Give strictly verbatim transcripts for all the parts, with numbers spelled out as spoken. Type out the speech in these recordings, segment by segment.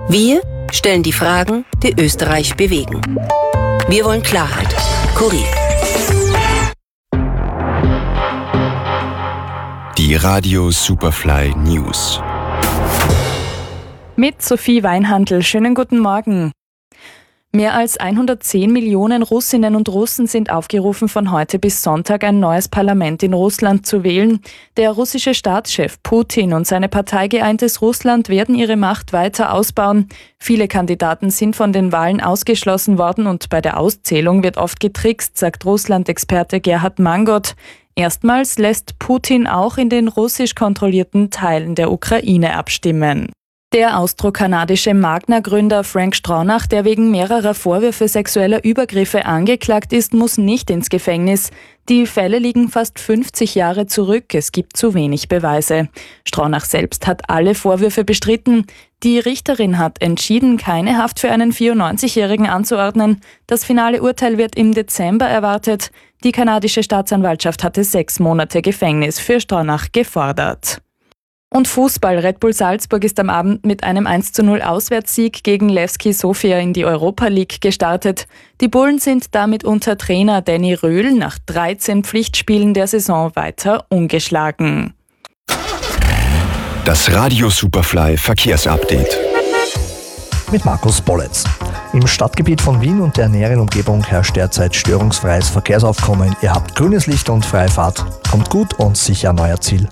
Wir stellen die Fragen, die Österreich bewegen. Wir wollen Klarheit. Kurier. Die Radio Superfly News. Mit Sophie Weinhandl. Schönen guten Morgen. Mehr als hundertzehn Millionen Russinnen und Russen sind aufgerufen, von heute bis Sonntag ein neues Parlament in Russland zu wählen. Der russische Staatschef Putin und seine Partei Geeintes Russland werden ihre Macht weiter ausbauen. Viele Kandidaten sind von den Wahlen ausgeschlossen worden und bei der Auszählung wird oft getrickst, sagt Russland-Experte Gerhard Mangot. Erstmals lässt Putin auch in den russisch kontrollierten Teilen der Ukraine abstimmen. Der austrokanadische Magna-Gründer Frank Stronach, der wegen mehrerer Vorwürfe sexueller Übergriffe angeklagt ist, muss nicht ins Gefängnis. Die Fälle liegen fast fünfzig Jahre zurück, es gibt zu wenig Beweise. Stronach selbst hat alle Vorwürfe bestritten. Die Richterin hat entschieden, keine Haft für einen vierundneunzigjährigen anzuordnen. Das finale Urteil wird im Dezember erwartet. Die kanadische Staatsanwaltschaft hatte sechs Monate Gefängnis für Stronach gefordert. Und Fußball. Red Bull Salzburg ist am Abend mit einem eins zu null Auswärtssieg gegen Levski Sofia in die Europa League gestartet. Die Bullen sind damit unter Trainer Danny Röhl nach dreizehn Pflichtspielen der Saison weiter ungeschlagen. Das Radio Superfly Verkehrsupdate. Mit Markus Bolletz. Im Stadtgebiet von Wien und der näheren Umgebung herrscht derzeit störungsfreies Verkehrsaufkommen. Ihr habt grünes Licht und freie Fahrt. Kommt gut und sicher an euer Ziel.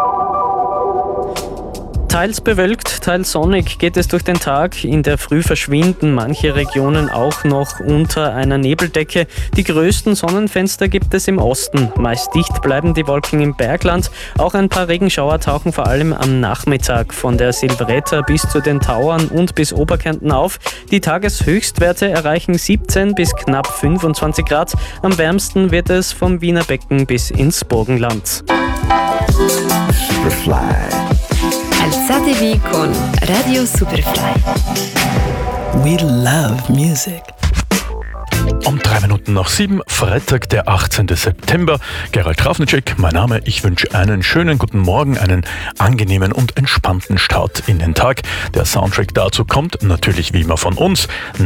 Teils bewölkt, teils sonnig geht es durch den Tag. In der Früh verschwinden manche Regionen auch noch unter einer Nebeldecke. Die größten Sonnenfenster gibt es im Osten. Meist dicht bleiben die Wolken im Bergland. Auch ein paar Regenschauer tauchen vor allem am Nachmittag von der Silvretta bis zu den Tauern und bis Oberkärnten auf. Die Tageshöchstwerte erreichen siebzehn bis knapp fünfundzwanzig Grad. Am wärmsten wird es vom Wiener Becken bis ins Burgenland. Superfly. Alzatevi con Radio Superfly. We love music. Um drei Minuten nach sieben, Freitag, der achtzehnten September. Gerald Trafnicek, mein Name. Ich wünsche einen schönen guten Morgen, einen angenehmen und entspannten Start in den Tag. Der Soundtrack dazu kommt natürlich wie immer von uns.